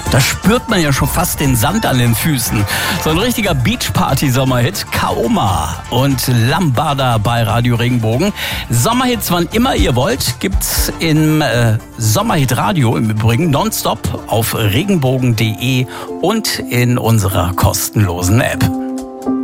Da spürt man ja schon fast den Sand an den Füßen. So ein richtiger Beachparty-Sommerhit. Kaoma und Lambada bei Radio Regenbogen. Sommerhits, wann immer ihr wollt, gibt's im Sommerhit Radio im Übrigen nonstop auf regenbogen.de und in unserer kostenlosen App.